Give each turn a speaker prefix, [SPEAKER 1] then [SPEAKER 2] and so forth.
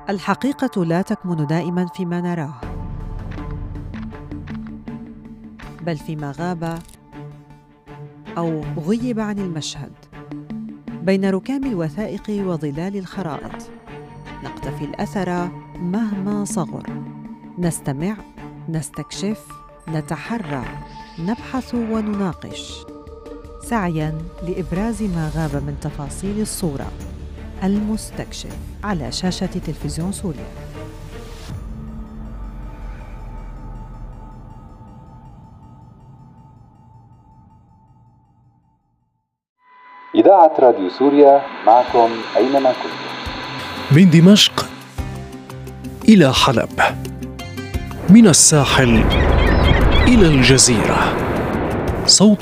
[SPEAKER 1] الحقيقة لا تكمن دائماً فيما نراه، بل فيما غاب أو غيب عن المشهد. بين ركام الوثائق وظلال الخرائط نقتفي الأثر مهما صغر، نستمع، نستكشف، نتحرى، نبحث ونناقش، سعياً لإبراز ما غاب من تفاصيل الصورة. المستكشف على شاشة تلفزيون سوريا.
[SPEAKER 2] إذاعة راديو سوريا معكم أينما كنتم.
[SPEAKER 3] من دمشق إلى حلب، من الساحل إلى الجزيرة، صوت